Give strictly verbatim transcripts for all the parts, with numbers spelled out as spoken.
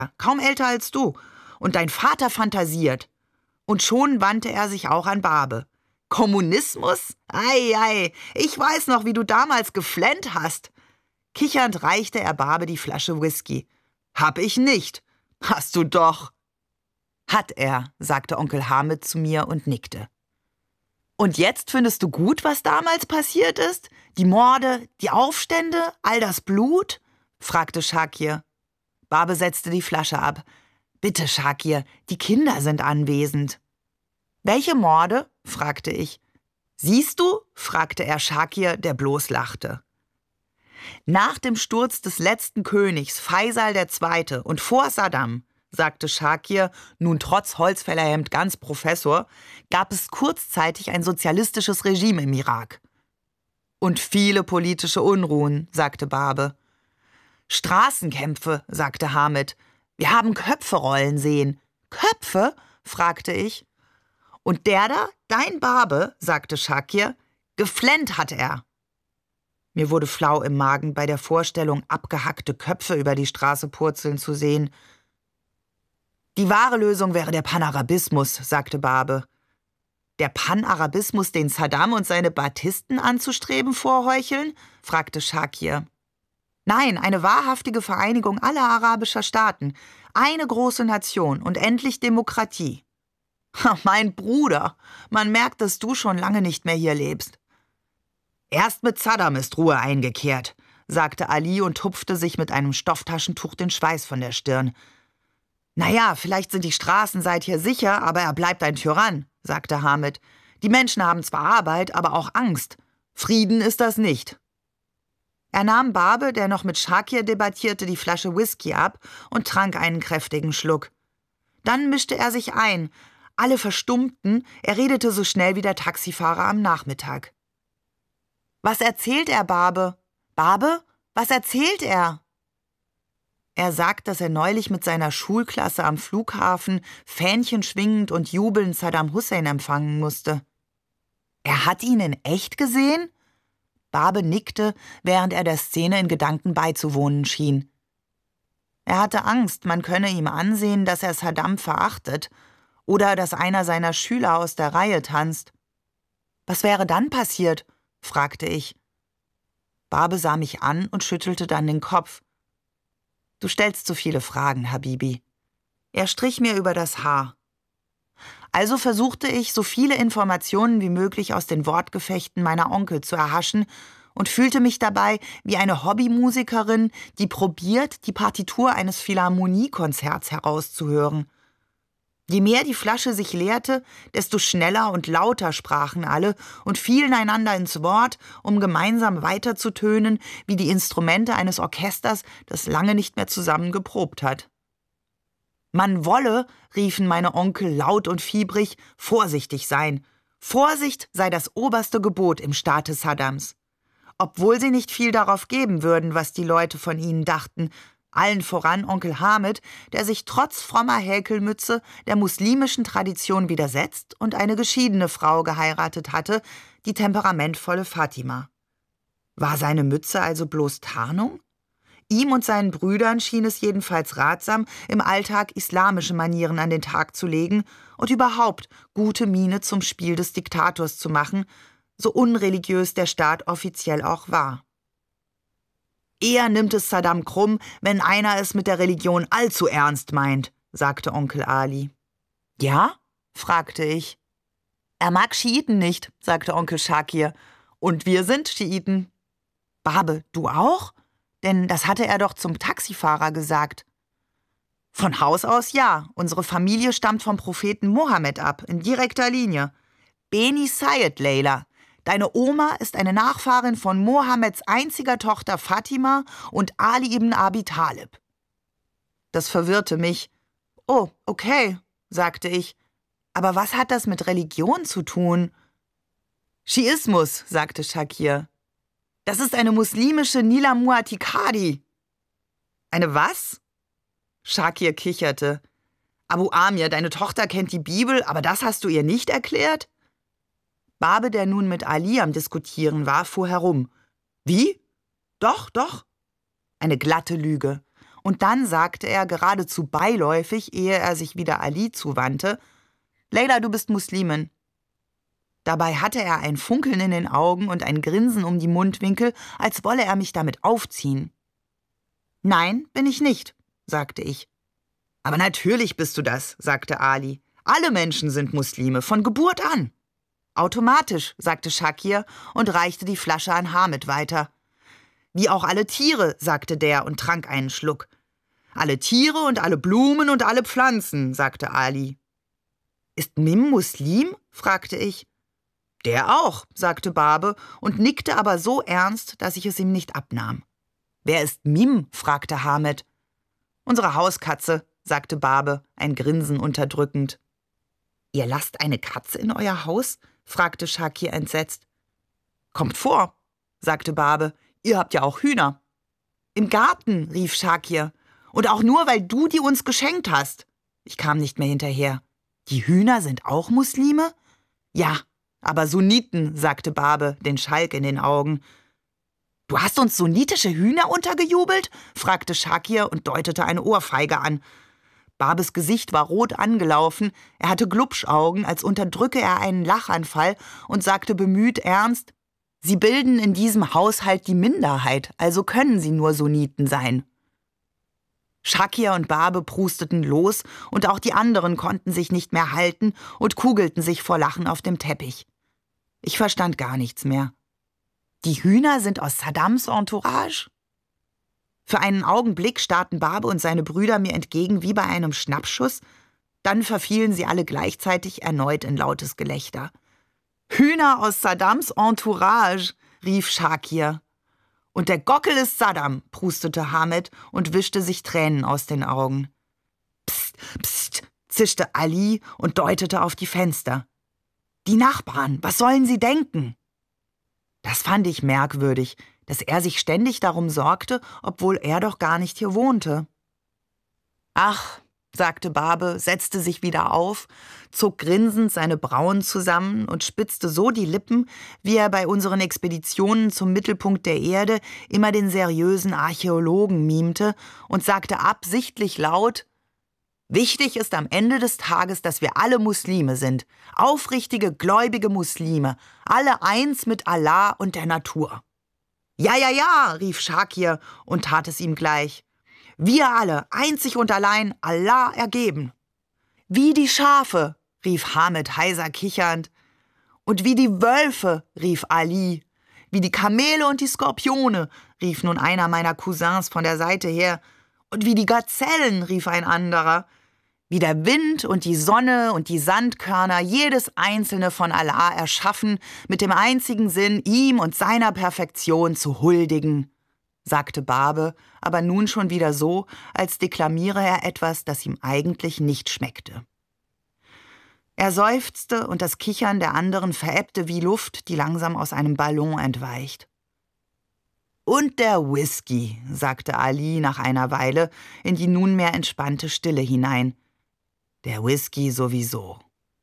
kaum älter als du. Und dein Vater fantasiert. Und schon wandte er sich auch an Barbe. Kommunismus? Ei, ei, ich weiß noch, wie du damals geflennt hast. Kichernd reichte er Barbe die Flasche Whisky. Hab ich nicht. Hast du doch. Hat er, sagte Onkel Hamid zu mir und nickte. Und jetzt findest du gut, was damals passiert ist? Die Morde, die Aufstände, all das Blut? Fragte Shakir. Barbe setzte die Flasche ab. Bitte, Shakir, die Kinder sind anwesend. Welche Morde? Fragte ich. Siehst du? Fragte er Shakir, der bloß lachte. Nach dem Sturz des letzten Königs, Faisal der Zweite, und vor Saddam, sagte Shakir, nun trotz Holzfällerhemd ganz Professor, gab es kurzzeitig ein sozialistisches Regime im Irak. Und viele politische Unruhen, sagte Barbe. Straßenkämpfe, sagte Hamid. Wir haben Köpfe rollen sehen. Köpfe? Fragte ich. Und der da, dein Barbe, sagte Shakir, geflennt hat er. Mir wurde flau im Magen bei der Vorstellung, abgehackte Köpfe über die Straße purzeln zu sehen. Die wahre Lösung wäre der Panarabismus, sagte Barbe. Der Panarabismus, den Saddam und seine Baathisten anzustreben vorheucheln? Fragte Shakir. Nein, eine wahrhaftige Vereinigung aller arabischer Staaten. Eine große Nation und endlich Demokratie. Mein Bruder, man merkt, dass du schon lange nicht mehr hier lebst. Erst mit Saddam ist Ruhe eingekehrt, sagte Ali und tupfte sich mit einem Stofftaschentuch den Schweiß von der Stirn. Naja, vielleicht sind die Straßen seither sicher, aber er bleibt ein Tyrann, sagte Hamid. Die Menschen haben zwar Arbeit, aber auch Angst. Frieden ist das nicht. Er nahm Barbe, der noch mit Shakir debattierte, die Flasche Whisky ab und trank einen kräftigen Schluck. Dann mischte er sich ein. Alle verstummten, er redete so schnell wie der Taxifahrer am Nachmittag. »Was erzählt er, Barbe? Barbe, was erzählt er?« Er sagt, dass er neulich mit seiner Schulklasse am Flughafen Fähnchen schwingend und jubelnd Saddam Hussein empfangen musste. »Er hat ihn in echt gesehen?« Barbe nickte, während er der Szene in Gedanken beizuwohnen schien. Er hatte Angst, man könne ihm ansehen, dass er Saddam verachtet oder dass einer seiner Schüler aus der Reihe tanzt. »Was wäre dann passiert?« fragte ich. Barbe sah mich an und schüttelte dann den Kopf. »Du stellst zu viele Fragen, Habibi.« Er strich mir über das Haar. Also versuchte ich, so viele Informationen wie möglich aus den Wortgefechten meiner Onkel zu erhaschen und fühlte mich dabei wie eine Hobbymusikerin, die probiert, die Partitur eines Philharmoniekonzerts herauszuhören. Je mehr die Flasche sich leerte, desto schneller und lauter sprachen alle und fielen einander ins Wort, um gemeinsam weiterzutönen, wie die Instrumente eines Orchesters, das lange nicht mehr zusammen geprobt hat. Man wolle, riefen meine Onkel laut und fiebrig, vorsichtig sein. Vorsicht sei das oberste Gebot im Staate Saddams. Obwohl sie nicht viel darauf geben würden, was die Leute von ihnen dachten, allen voran Onkel Hamid, der sich trotz frommer Häkelmütze der muslimischen Tradition widersetzt und eine geschiedene Frau geheiratet hatte, die temperamentvolle Fatima. War seine Mütze also bloß Tarnung? Ihm und seinen Brüdern schien es jedenfalls ratsam, im Alltag islamische Manieren an den Tag zu legen und überhaupt gute Miene zum Spiel des Diktators zu machen, so unreligiös der Staat offiziell auch war. Eher nimmt es Saddam krumm, wenn einer es mit der Religion allzu ernst meint, sagte Onkel Ali. Ja? fragte ich. Er mag Schiiten nicht, sagte Onkel Shakir. Und wir sind Schiiten. Barbe, du auch? Denn das hatte er doch zum Taxifahrer gesagt. Von Haus aus ja. Unsere Familie stammt vom Propheten Mohammed ab, in direkter Linie. Beni Sayed, Leila. Deine Oma ist eine Nachfahrin von Mohammeds einziger Tochter Fatima und Ali ibn Abi Talib. Das verwirrte mich. Oh, okay, sagte ich. Aber was hat das mit Religion zu tun? Schiismus, sagte Shakir. Das ist eine muslimische Nila Muatikadi. Eine was? Shakir kicherte. Abu Amir, deine Tochter kennt die Bibel, aber das hast du ihr nicht erklärt? Barbe, der nun mit Ali am Diskutieren war, fuhr herum. Wie? Doch, doch. Eine glatte Lüge. Und dann sagte er geradezu beiläufig, ehe er sich wieder Ali zuwandte: »Leila, du bist Muslimin.« Dabei hatte er ein Funkeln in den Augen und ein Grinsen um die Mundwinkel, als wolle er mich damit aufziehen. »Nein, bin ich nicht«, sagte ich. »Aber natürlich bist du das«, sagte Ali. »Alle Menschen sind Muslime, von Geburt an.« »Automatisch«, sagte Shakir und reichte die Flasche an Hamid weiter. »Wie auch alle Tiere«, sagte der und trank einen Schluck. »Alle Tiere und alle Blumen und alle Pflanzen«, sagte Ali. »Ist Mim Muslim?«, fragte ich. »Der auch«, sagte Barbe und nickte aber so ernst, dass ich es ihm nicht abnahm. »Wer ist Mim?«, fragte Hamid. »Unsere Hauskatze«, sagte Barbe, ein Grinsen unterdrückend. »Ihr lasst eine Katze in euer Haus?«, fragte Shakir entsetzt. »Kommt vor«, sagte Barbe, »ihr habt ja auch Hühner.« »Im Garten«, rief Shakir. »Und auch nur, weil du die uns geschenkt hast.« Ich kam nicht mehr hinterher. »Die Hühner sind auch Muslime?« »Ja, aber Sunniten«, sagte Barbe, den Schalk in den Augen. »Du hast uns sunnitische Hühner untergejubelt?«, fragte Shakir und deutete eine Ohrfeige an. Barbes Gesicht war rot angelaufen, er hatte Glubschaugen, als unterdrücke er einen Lachanfall und sagte bemüht ernst: »Sie bilden in diesem Haushalt die Minderheit, also können sie nur Sunniten sein.« Shakir und Barbe prusteten los, und auch die anderen konnten sich nicht mehr halten und kugelten sich vor Lachen auf dem Teppich. Ich verstand gar nichts mehr. Die Hühner sind aus Saddams Entourage? Für einen Augenblick starrten Barbe und seine Brüder mir entgegen wie bei einem Schnappschuss, dann verfielen sie alle gleichzeitig erneut in lautes Gelächter. »Hühner aus Saddams Entourage«, rief Shakir. »Und der Gockel ist Saddam«, prustete Hamid und wischte sich Tränen aus den Augen. »Psst, psst«, zischte Ali und deutete auf die Fenster. »Die Nachbarn, was sollen sie denken?« Das fand ich merkwürdig, dass er sich ständig darum sorgte, obwohl er doch gar nicht hier wohnte. »Ach«, sagte Barbe, setzte sich wieder auf, zog grinsend seine Brauen zusammen und spitzte so die Lippen, wie er bei unseren Expeditionen zum Mittelpunkt der Erde immer den seriösen Archäologen mimte, und sagte absichtlich laut: »Wichtig ist am Ende des Tages, dass wir alle Muslime sind, aufrichtige, gläubige Muslime, alle eins mit Allah und der Natur.« »Ja, ja, ja«, rief Shakir und tat es ihm gleich. »Wir alle, einzig und allein, Allah ergeben.« »Wie die Schafe«, rief Hamid heiser kichernd. »Und wie die Wölfe«, rief Ali. »Wie die Kamele und die Skorpione«, rief nun einer meiner Cousins von der Seite her. »Und wie die Gazellen«, rief ein anderer. »Wie der Wind und die Sonne und die Sandkörner, jedes einzelne von Allah erschaffen, mit dem einzigen Sinn, ihm und seiner Perfektion zu huldigen«, sagte Barbe, aber nun schon wieder so, als deklamiere er etwas, das ihm eigentlich nicht schmeckte. Er seufzte, und das Kichern der anderen verebbte wie Luft, die langsam aus einem Ballon entweicht. »Und der Whisky«, sagte Ali nach einer Weile in die nunmehr entspannte Stille hinein. »Der Whisky sowieso.«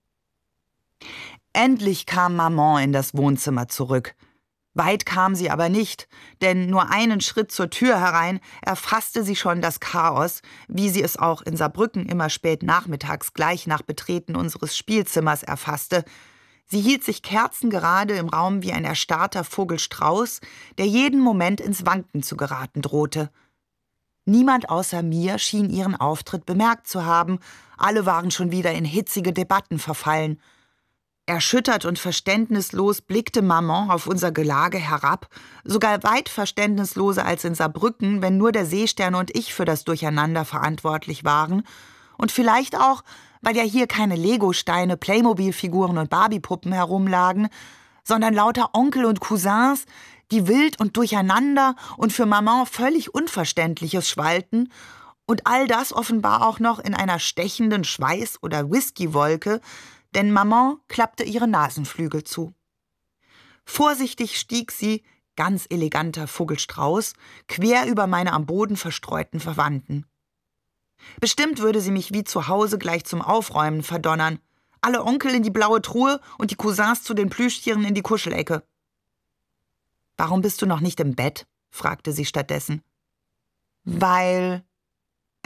Endlich kam Maman in das Wohnzimmer zurück. Weit kam sie aber nicht, denn nur einen Schritt zur Tür herein erfasste sie schon das Chaos, wie sie es auch in Saarbrücken immer spät nachmittags gleich nach Betreten unseres Spielzimmers erfasste. Sie hielt sich kerzengerade im Raum wie ein erstarrter Vogelstrauß, der jeden Moment ins Wanken zu geraten drohte. Niemand außer mir schien ihren Auftritt bemerkt zu haben, alle waren schon wieder in hitzige Debatten verfallen. Erschüttert und verständnislos blickte Maman auf unser Gelage herab, sogar weit verständnisloser als in Saarbrücken, wenn nur der Seestern und ich für das Durcheinander verantwortlich waren, und vielleicht auch, weil ja hier keine Legosteine, Playmobil-Figuren und Barbie-Puppen herumlagen, sondern lauter Onkel und Cousins, die wild und durcheinander und für Maman völlig Unverständliches schwalten, und all das offenbar auch noch in einer stechenden Schweiß- oder Whiskywolke, denn Maman klappte ihre Nasenflügel zu. Vorsichtig stieg sie, ganz eleganter Vogelstrauß, quer über meine am Boden verstreuten Verwandten. Bestimmt würde sie mich wie zu Hause gleich zum Aufräumen verdonnern. Alle Onkel in die blaue Truhe und die Cousins zu den Plüschtieren in die Kuschelecke. »Warum bist du noch nicht im Bett?« fragte sie stattdessen. »Weil«,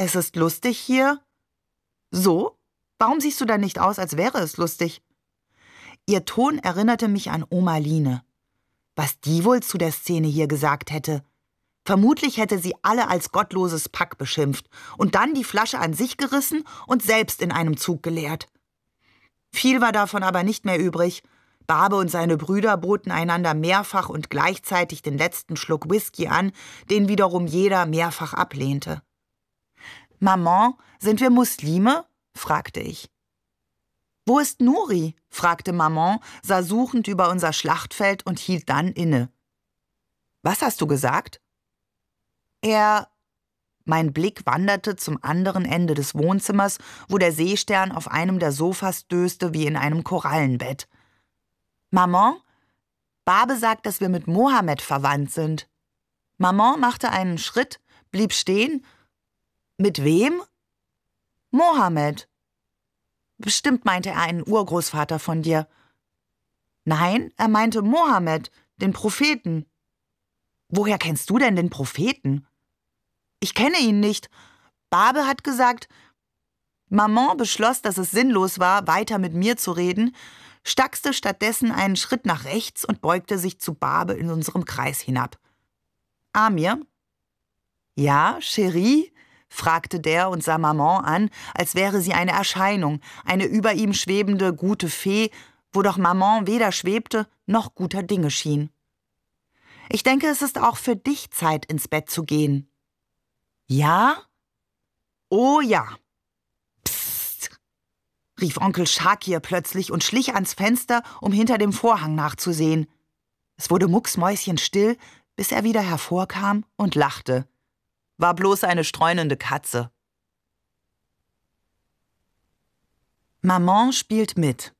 Es ist lustig hier? So? Warum siehst du dann nicht aus, als wäre es lustig? Ihr Ton erinnerte mich an Oma Line. Was die wohl zu der Szene hier gesagt hätte? Vermutlich hätte sie alle als gottloses Pack beschimpft und dann die Flasche an sich gerissen und selbst in einem Zug geleert. Viel war davon aber nicht mehr übrig. Barbe und seine Brüder boten einander mehrfach und gleichzeitig den letzten Schluck Whisky an, den wiederum jeder mehrfach ablehnte. »Maman, sind wir Muslime?« fragte ich. »Wo ist Nuri?« fragte Maman, sah suchend über unser Schlachtfeld und hielt dann inne. »Was hast du gesagt?« »Er...« Mein Blick wanderte zum anderen Ende des Wohnzimmers, wo der Seestern auf einem der Sofas döste wie in einem Korallenbett. »Maman, Barbe sagt, dass wir mit Mohammed verwandt sind.« Maman machte einen Schritt, blieb stehen. »Mit wem?« »Mohammed.« »Bestimmt meinte er einen Urgroßvater von dir.« »Nein, er meinte Mohammed, den Propheten.« »Woher kennst du denn den Propheten?« »Ich kenne ihn nicht. Barbe hat gesagt...« Maman beschloss, dass es sinnlos war, weiter mit mir zu reden, stackste stattdessen einen Schritt nach rechts und beugte sich zu Barbe in unserem Kreis hinab. »Amir?« »Ja, Chérie?« fragte der und sah Maman an, als wäre sie eine Erscheinung, eine über ihm schwebende, gute Fee, wo doch Maman weder schwebte, noch guter Dinge schien. »Ich denke, es ist auch für dich Zeit, ins Bett zu gehen.« »Ja?« »Oh ja.« »Psst«, rief Onkel Shakir plötzlich und schlich ans Fenster, um hinter dem Vorhang nachzusehen. Es wurde mucksmäuschenstill, bis er wieder hervorkam und lachte. War bloß eine streunende Katze. Maman spielt mit.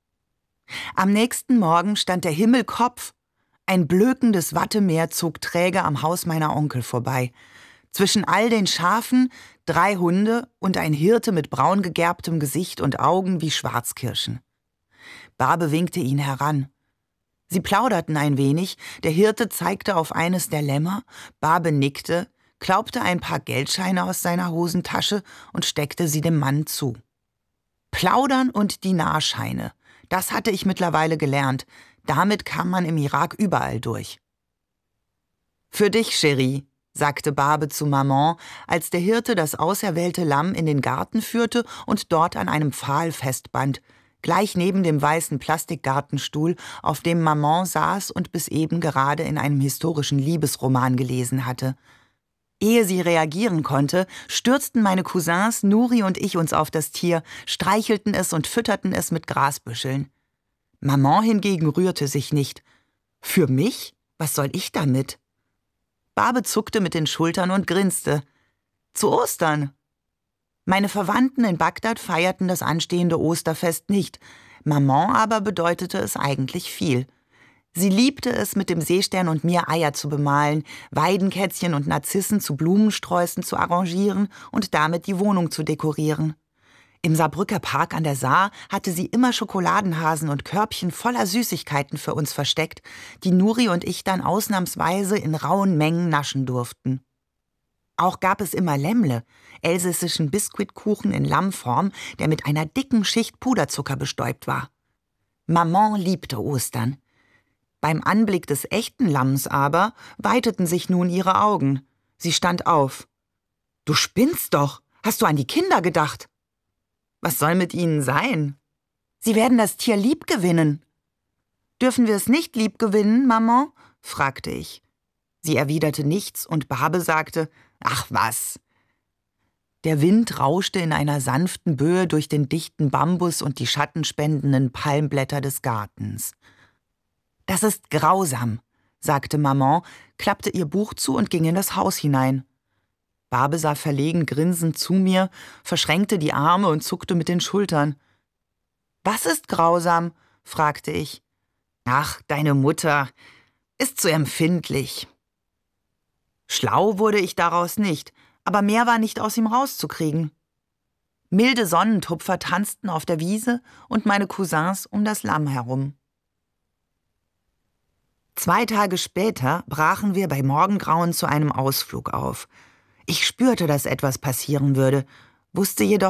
Am nächsten Morgen stand der Himmel Kopf. Ein blökendes Wattemeer zog träge am Haus meiner Onkel vorbei. Zwischen all den Schafen drei Hunde und ein Hirte mit braun gegerbtem Gesicht und Augen wie Schwarzkirschen. Barbe winkte ihn heran. Sie plauderten ein wenig, der Hirte zeigte auf eines der Lämmer, Barbe nickte, klaubte ein paar Geldscheine aus seiner Hosentasche und steckte sie dem Mann zu. Plaudern und Dinarscheine, das hatte ich mittlerweile gelernt. Damit kam man im Irak überall durch. »Für dich, Chérie«, sagte Barbe zu Maman, als der Hirte das auserwählte Lamm in den Garten führte und dort an einem Pfahl festband, gleich neben dem weißen Plastikgartenstuhl, auf dem Maman saß und bis eben gerade in einem historischen Liebesroman gelesen hatte. Ehe sie reagieren konnte, stürzten meine Cousins Nuri und ich uns auf das Tier, streichelten es und fütterten es mit Grasbüscheln. Maman hingegen rührte sich nicht. »Für mich? Was soll ich damit?« Barbe zuckte mit den Schultern und grinste. »Zu Ostern!« Meine Verwandten in Bagdad feierten das anstehende Osterfest nicht. Maman aber bedeutete es eigentlich viel. Sie liebte es, mit dem Seestern und mir Eier zu bemalen, Weidenkätzchen und Narzissen zu Blumensträußen zu arrangieren und damit die Wohnung zu dekorieren. Im Saarbrücker Park an der Saar hatte sie immer Schokoladenhasen und Körbchen voller Süßigkeiten für uns versteckt, die Nuri und ich dann ausnahmsweise in rauen Mengen naschen durften. Auch gab es immer Lämmle, elsässischen Biskuitkuchen in Lammform, der mit einer dicken Schicht Puderzucker bestäubt war. Maman liebte Ostern. Beim Anblick des echten Lamms aber weiteten sich nun ihre Augen. Sie stand auf. »Du spinnst doch! Hast du an die Kinder gedacht?« »Was soll mit ihnen sein?« »Sie werden das Tier lieb gewinnen.« »Dürfen wir es nicht lieb gewinnen, Maman?« fragte ich. Sie erwiderte nichts und Barbe sagte, »Ach was!« Der Wind rauschte in einer sanften Böe durch den dichten Bambus und die schattenspendenden Palmblätter des Gartens. »Das ist grausam«, sagte Maman, klappte ihr Buch zu und ging in das Haus hinein. Barbe sah verlegen grinsend zu mir, verschränkte die Arme und zuckte mit den Schultern. »Was ist grausam?« fragte ich. »Ach, deine Mutter ist zu empfindlich.« Schlau wurde ich daraus nicht, aber mehr war nicht aus ihm rauszukriegen. Milde Sonnentupfer tanzten auf der Wiese und meine Cousins um das Lamm herum. Zwei Tage später brachen wir bei Morgengrauen zu einem Ausflug auf. Ich spürte, dass etwas passieren würde, wusste jedoch